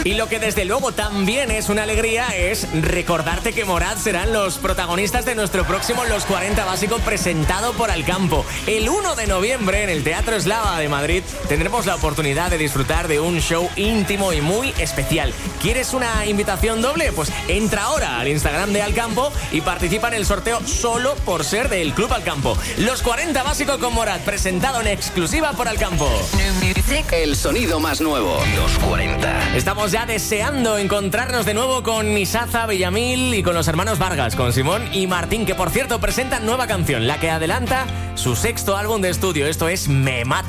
Y lo que desde luego también es una alegría es recordarte que Morat serán los protagonistas de nuestro próximo Los 40 Básico presentado por Alcampo. El 1 de noviembre en el Teatro Eslava de Madrid tendremos la oportunidad de disfrutar de un show íntimo y muy especial. ¿Quieres una invitación doble? Pues entra ahora al Instagram de Alcampo y participa en el sorteo solo por ser del Club Alcampo. Los 40 Básico con Morat, presentado en exclusiva por Alcampo. El sonido más nuevo. Los 40. Estamos ya deseando encontrarnos de nuevo con Isaza, Villamil y con los hermanos Vargas, con Simón y Martín, que por cierto presentan nueva canción, la que adelanta su 6º álbum de estudio. Esto es Me Mata.